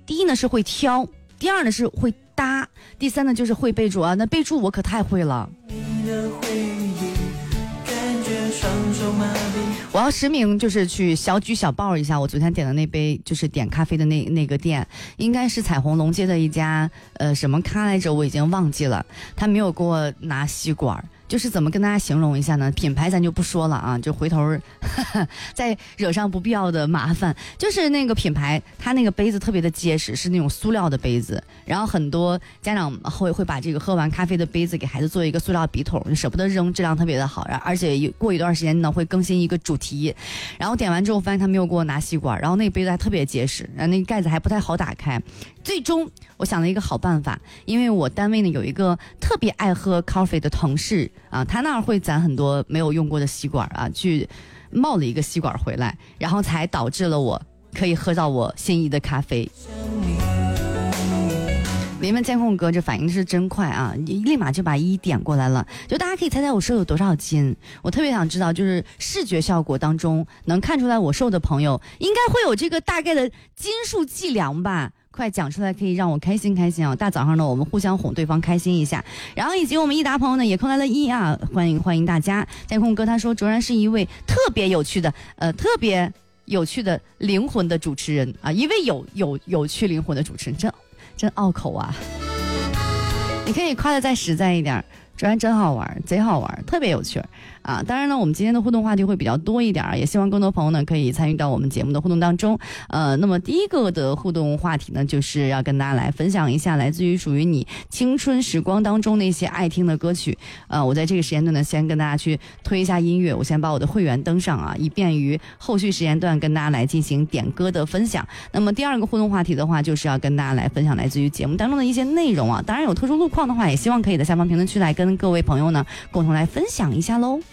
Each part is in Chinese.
第一呢是会挑，第二呢是会搭，第三呢就是会备注啊。那备注我可太会了。我要实名就是去小举小报一下，我昨天点的那杯就是点咖啡的那个店，应该是彩虹龙街的一家什么咖来着，我已经忘记了。他没有给我拿吸管，就是怎么跟大家形容一下呢？品牌咱就不说了啊，就回头再惹上不必要的麻烦。就是那个品牌，它那个杯子特别的结实，是那种塑料的杯子。然后很多家长会把这个喝完咖啡的杯子给孩子做一个塑料笔筒，舍不得扔，质量特别的好。而且过一段时间呢，会更新一个主题。然后点完之后发现他没有给我拿吸管，然后那个杯子还特别结实，然后那个盖子还不太好打开。最终我想了一个好办法，因为我单位呢有一个特别爱喝 coffee 的同事啊，他那儿会攒很多没有用过的吸管啊，去冒了一个吸管回来，然后才导致了我可以喝到我心仪的咖啡。你们监控哥这反应是真快啊，立马就把一点过来了。就大家可以猜猜我瘦有多少斤，我特别想知道，就是视觉效果当中能看出来我瘦的朋友应该会有这个大概的斤数计量吧，快讲出来，可以让我开心开心啊！大早上呢，我们互相哄对方开心一下。然后以及我们益达朋友呢也扣来了一啊，欢迎大家。监控哥他说卓然是一位特别有趣的灵魂的主持人啊，一位有趣灵魂的主持人，真拗口啊！你可以夸得再实在一点，卓然真好玩，贼好玩，特别有趣啊！当然呢，我们今天的互动话题会比较多一点，也希望更多朋友呢可以参与到我们节目的互动当中。那么第一个的互动话题呢，就是要跟大家来分享一下来自于属于你青春时光当中那些爱听的歌曲。我在这个时间段呢，先跟大家去推一下音乐，我先把我的会员登上啊，以便于后续时间段跟大家来进行点歌的分享。那么第二个互动话题的话，就是要跟大家来分享来自于节目当中的一些内容啊。当然有特殊路况的话，也希望可以在下方评论区来跟各位朋友呢共同来分享一下喽。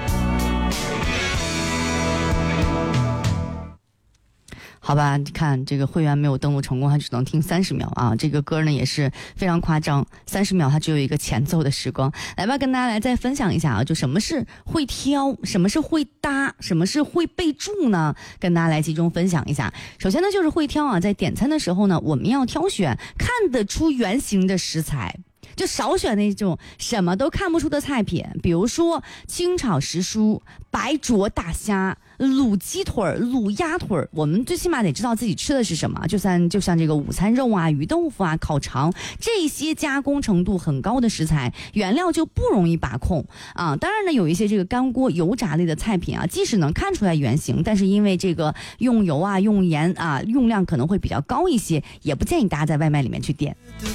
好吧，你看这个会员没有登录成功，他只能听30秒啊。这个歌呢也是非常夸张，30秒它只有一个前奏的时光。来吧，跟大家来再分享一下啊，就什么是会挑，什么是会搭，什么是会备注呢？跟大家来集中分享一下。首先呢就是会挑啊，在点餐的时候呢，我们要挑选看得出原型的食材。就少选那种什么都看不出的菜品，比如说清炒时蔬、白灼大虾、卤鸡腿、卤鸭腿，我们最起码得知道自己吃的是什么。就像这个午餐肉啊、鱼豆腐啊、烤肠这些加工程度很高的食材，原料就不容易把控啊。当然呢，有一些这个干锅油炸类的菜品啊，即使能看出来原型，但是因为这个用油啊、用盐啊用量可能会比较高一些，也不建议大家在外卖里面去点。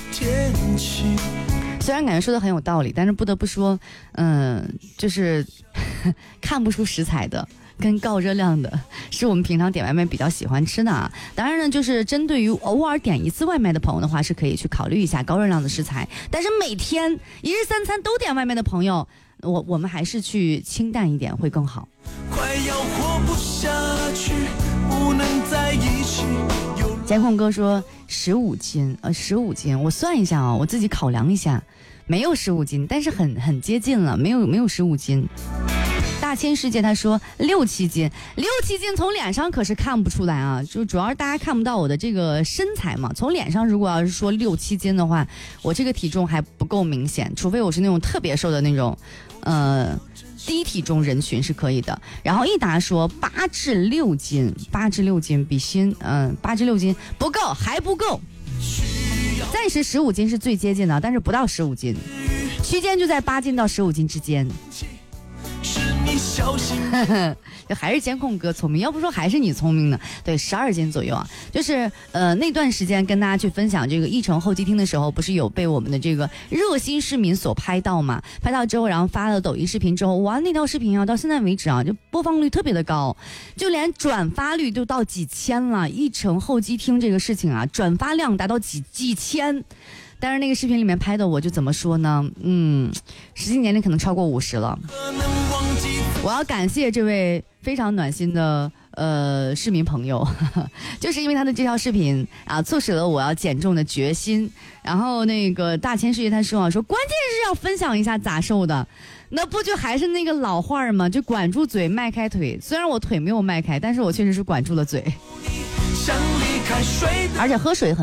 虽然感觉说的很有道理，但是不得不说，就是看不出食材的跟高热量的是我们平常点外卖比较喜欢吃的啊。当然呢，就是针对于偶尔点一次外卖的朋友的话，是可以去考虑一下高热量的食材。但是每天一日三餐都点外卖的朋友，我们还是去清淡一点会更好。快要活不下去，不能在一起。监控哥说15斤，15斤，我算一下啊，我自己考量一下，没有15斤，但是很接近了，没有15斤。大千世界他说6、7斤，6、7斤从脸上可是看不出来啊，就主要是大家看不到我的这个身材嘛。从脸上如果要是说6、7斤的话，我这个体重还不够明显，除非我是那种特别瘦的那种，低体重人群是可以的。然后益达说8至6斤，8至6斤比心，8至6斤不够，还不够。暂时15斤是最接近的，但是不到15斤，区间就在8斤到15斤之间。就还是监控哥聪明，要不说还是你聪明呢。对，12斤左右啊，就是那段时间跟大家去分享这个议程候机厅的时候，不是有被我们的这个热心市民所拍到嘛？拍到之后，然后发了抖音视频之后，哇，那条视频啊，到现在为止啊，就播放率特别的高，就连转发率都到几千了。议程候机厅这个事情啊，转发量达到几千。但是那个视频里面拍的我就怎么说呢？实际年龄可能超过50了。我要感谢这位非常暖心的市民朋友，就是因为他的这条视频啊，促使了我要减重的决心。然后那个大千世界他说关键是要分享一下咋瘦的，那不就还是那个老话吗？就管住嘴，迈开腿。虽然我腿没有迈开，但是我确实是管住了嘴，而且喝水很